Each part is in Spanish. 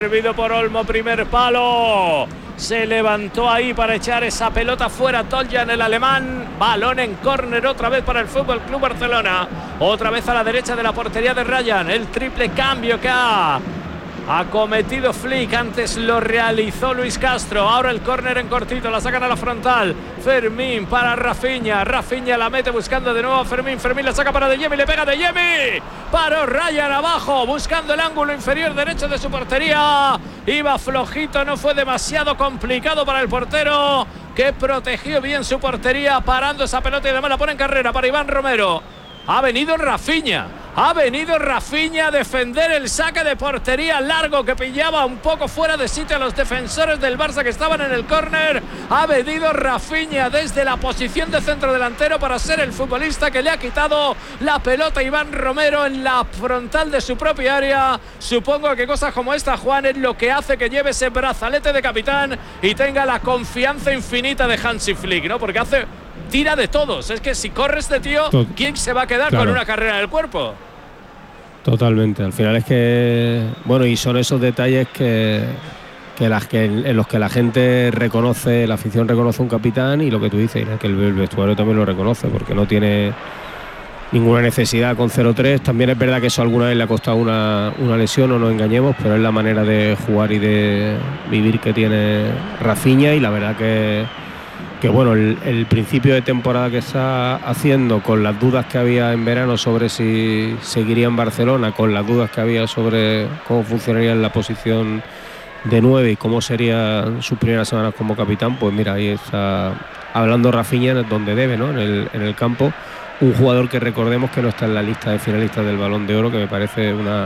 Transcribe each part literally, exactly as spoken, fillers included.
Servido por Olmo, primer palo. Se levantó ahí para echar esa pelota fuera Toljan, el alemán. Balón en córner otra vez para el Fútbol Club Barcelona. Otra vez a la derecha de la portería de Ryan. El triple cambio que ha acometido Flick. Antes lo realizó Luis Castro. Ahora el córner en cortito. La sacan a la frontal. Fermín para Rafinha. Rafinha la mete buscando de nuevo a Fermín. Fermín la saca para De Jemi. Le pega De Jemi. Paró Ryan abajo. Buscando el ángulo inferior derecho de su portería. Iba flojito. No fue demasiado complicado para el portero, que protegió bien su portería parando esa pelota y además la pone en carrera para Iván Romero. Ha venido Rafinha. Ha venido Rafinha a defender el saque de portería largo que pillaba un poco fuera de sitio a los defensores del Barça que estaban en el córner. Ha venido Rafinha desde la posición de centro delantero para ser el futbolista que le ha quitado la pelota a Iván Romero en la frontal de su propia área. Supongo que cosas como esta, Juan, es lo que hace que lleve ese brazalete de capitán y tenga la confianza infinita de Hansi Flick, ¿no? Porque hace... tira de todos. Es que si corre este tío, ¿quién se va a quedar claro con una carrera en el cuerpo? Totalmente. Al final es que, bueno, y son esos detalles que, que, las, que en los que la gente reconoce, la afición reconoce un capitán, y lo que tú dices, que el, el vestuario también lo reconoce, porque no tiene ninguna necesidad con cero tres. También es verdad que eso alguna vez le ha costado una, una lesión, no nos engañemos, pero es la manera de jugar y de vivir que tiene Rafinha, y la verdad que que bueno, el, el principio de temporada que está haciendo, con las dudas que había en verano sobre si seguiría en Barcelona, con las dudas que había sobre cómo funcionaría en la posición de nueve y cómo serían sus primeras semanas como capitán, pues mira, ahí está hablando Rafinha donde debe, ¿no? En el, en el campo, un jugador que recordemos que no está en la lista de finalistas del Balón de Oro, que me parece una,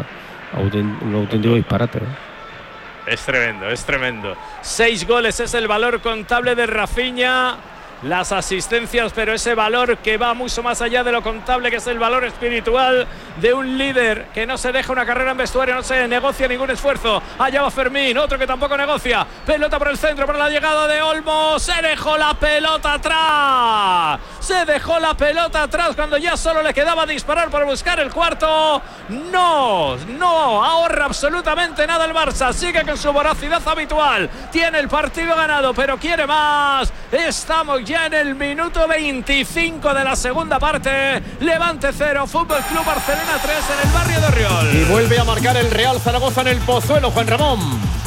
un auténtico disparate, ¿no? Es tremendo, es tremendo. Seis goles es el valor contable de Rafinha. Las asistencias, pero ese valor que va mucho más allá de lo contable, que es el valor espiritual de un líder que no se deja una carrera en vestuario, no se negocia ningún esfuerzo. Allá va Fermín, otro que tampoco negocia. Pelota por el centro, para la llegada de Olmo. Se dejó la pelota atrás. Se dejó la pelota atrás cuando ya solo le quedaba disparar para buscar el cuarto. No, no ahorra absolutamente nada el Barça. Sigue con su voracidad habitual. Tiene el partido ganado, pero quiere más. Estamos ya en el minuto veinticinco de la segunda parte. Levante cero, Fútbol Club Barcelona tres en el barrio de Orriol. Y vuelve a marcar el Real Zaragoza en el Pozuelo, Juan Ramón.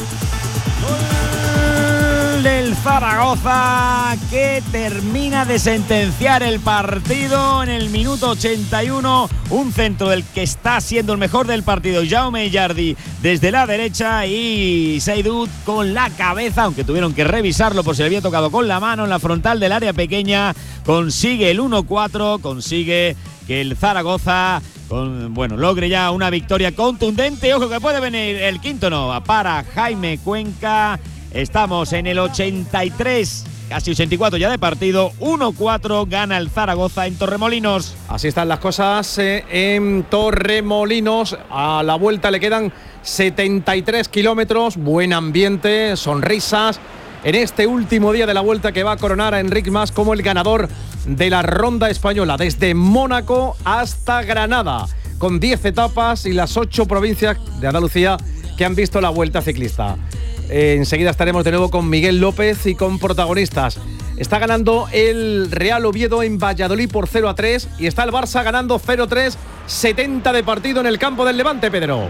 Gol del Zaragoza, que termina de sentenciar el partido en el minuto ochenta y uno. Un centro del que está siendo el mejor del partido, Jaume Yardi, desde la derecha, y Seydou con la cabeza, aunque tuvieron que revisarlo por si le había tocado con la mano en la frontal del área pequeña. Consigue el uno cuatro, consigue que el Zaragoza con, bueno, logre ya una victoria contundente. Ojo que puede venir el quinto, no, para Jaime Cuenca. Estamos en el ochenta y tres, casi ochenta y cuatro ya de partido. uno cuatro gana el Zaragoza en Torremolinos. Así están las cosas eh, en Torremolinos. A la vuelta le quedan setenta y tres kilómetros. Buen ambiente, sonrisas en este último día de la vuelta, que va a coronar a Enric Mas como el ganador de la ronda española, desde Mónaco hasta Granada, con diez etapas y las ocho provincias de Andalucía que han visto la vuelta ciclista. Eh, enseguida estaremos de nuevo con Miguel López y con protagonistas. Está ganando el Real Oviedo en Valladolid por cero a tres, y está el Barça ganando cero tres, setenta de partido en el campo del Levante, Pedro.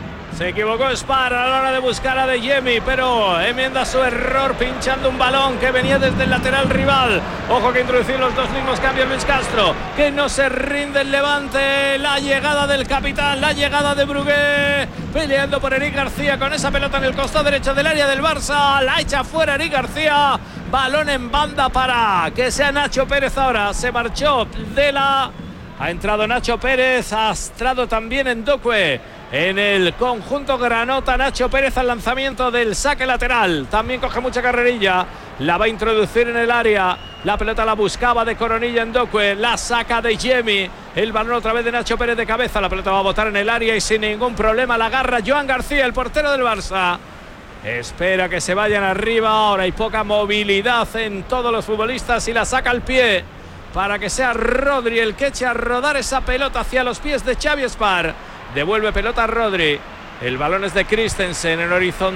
Se equivocó Spar a la hora de buscar a De Jemi, pero enmienda su error pinchando un balón que venía desde el lateral rival. Ojo que introducir los dos mismos cambios Luis Castro, que no se rinde el Levante. La llegada del capitán, la llegada de Brugué, peleando por Eric García con esa pelota en el costado derecho del área del Barça. La echa fuera Eric García. Balón en banda para que sea Nacho Pérez ahora. Se marchó de la... Ha entrado Nacho Pérez, ha entrado también Ndokwe. En el conjunto granota, Nacho Pérez al lanzamiento del saque lateral. También coge mucha carrerilla. La va a introducir en el área. La pelota la buscaba de Coronilla Ndokwe. La saca De Jemi. El balón otra vez de Nacho Pérez de cabeza. La pelota va a botar en el área y sin ningún problema la agarra Joan García, el portero del Barça. Espera que se vayan arriba. Ahora hay poca movilidad en todos los futbolistas y la saca al pie para que sea Rodri el que eche a rodar esa pelota hacia los pies de Xavi Spar. Devuelve pelota a Rodri. El balón es de Christensen en horizontal.